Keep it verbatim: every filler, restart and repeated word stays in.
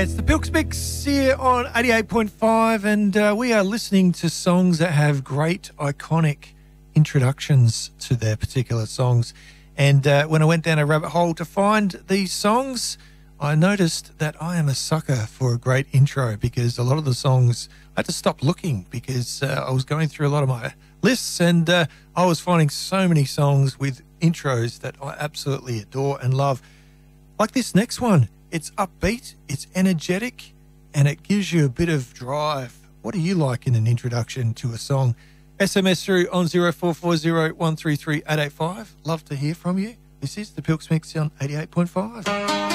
It's the Pilks Mix here on eighty-eight point five, and uh, we are listening to songs that have great, iconic introductions to their particular songs. And uh, when I went down a rabbit hole to find these songs, I noticed that I am a sucker for a great intro, because a lot of the songs, I had to stop looking because uh, I was going through a lot of my lists, and uh, I was finding so many songs with intros that I absolutely adore and love. Like this next one. It's upbeat, it's energetic, and it gives you a bit of drive. What do you like in an introduction to a song? S M S through on zero four four zero one three three eight eight five. Love to hear from you. This is the Pilks Mix on eighty-eight point five.